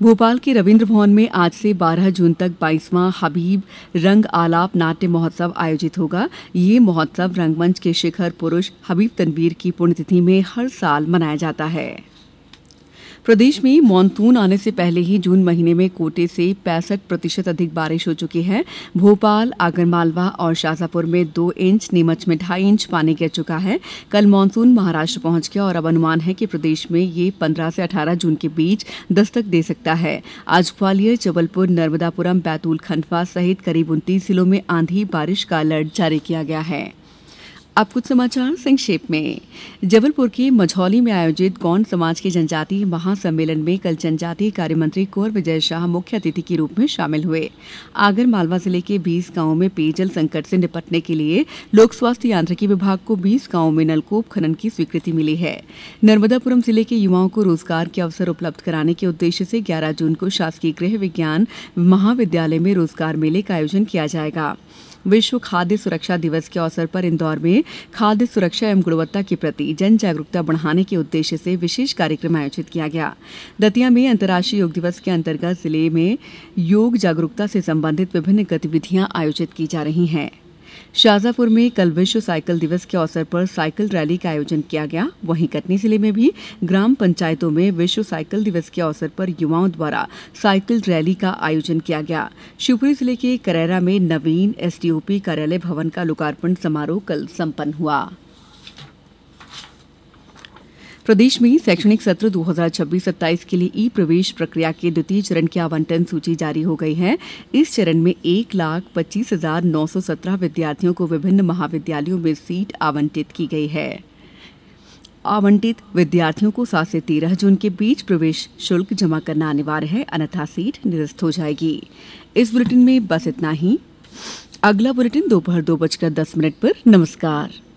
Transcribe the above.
भोपाल के रविंद्र भवन में आज से 12 जून तक 22वां हबीब रंग आलाप नाट्य महोत्सव आयोजित होगा। ये महोत्सव रंगमंच के शिखर पुरुष हबीब तनवीर की पुण्यतिथि में हर साल मनाया जाता है। प्रदेश में मानसून आने से पहले ही जून महीने में कोटे से 65% अधिक बारिश हो चुकी है। भोपाल, आगरमालवा और शाजापुर में 2 इंच, नीमच में 2.5 इंच पानी गिर चुका है। कल मानसून महाराष्ट्र पहुंच गया और अब अनुमान है कि प्रदेश में ये 15 से 18 जून के बीच दस्तक दे सकता है। आज ग्वालियर, जबलपुर, नर्मदापुरम, बैतूल, खंडवा सहित करीब 29 जिलों में आंधी बारिश का अलर्ट जारी किया गया है। अब कुछ समाचार संक्षेप में। जबलपुर के मझौली में आयोजित गौंड समाज के जनजातीय महासम्मेलन में कल जनजातीय कार्य मंत्री कुंवर विजय शाह मुख्य अतिथि के रूप में शामिल हुए। आगर मालवा जिले के 20 गांवों में पेयजल संकट से निपटने के लिए लोक स्वास्थ्य यांत्रिकी विभाग को 20 गांवों में नलकूप खनन की स्वीकृति मिली है। नर्मदापुरम जिले के युवाओं को रोजगार के अवसर उपलब्ध कराने के उद्देश्य से 11 जून को शासकीय गृह विज्ञान महाविद्यालय में रोजगार मेले का आयोजन किया जाएगा। विश्व खाद्य सुरक्षा दिवस के अवसर पर इंदौर में खाद्य सुरक्षा एवं गुणवत्ता के प्रति जन जागरूकता बढ़ाने के उद्देश्य से विशेष कार्यक्रम आयोजित किया गया। दतिया में अंतर्राष्ट्रीय योग दिवस के अंतर्गत जिले में योग जागरूकता से संबंधित विभिन्न गतिविधियां आयोजित की जा रही हैं। शाजापुर में कल विश्व साइकिल दिवस के अवसर पर साइकिल रैली का आयोजन किया गया। वहीं कटनी जिले में भी ग्राम पंचायतों में विश्व साइकिल दिवस के अवसर पर युवाओं द्वारा साइकिल रैली का आयोजन किया गया। शिवपुरी जिले के करैरा में नवीन एसडीओपी कार्यालय भवन का लोकार्पण समारोह कल संपन्न हुआ। प्रदेश में शैक्षणिक सत्र 2026-27 के लिए ई प्रवेश प्रक्रिया के द्वितीय चरण की आवंटन सूची जारी हो गई है। इस चरण में 1,25,917 विद्यार्थियों को विभिन्न महाविद्यालयों में सीट आवंटित की गई है। आवंटित विद्यार्थियों को 7 से 13 जून के बीच प्रवेश शुल्क जमा करना अनिवार्य है, अन्यथा सीट निरस्त हो जाएगी। इस बुलेटिन में बस इतना ही। अगला बुलेटिन दोपहर 2:10 पर। नमस्कार।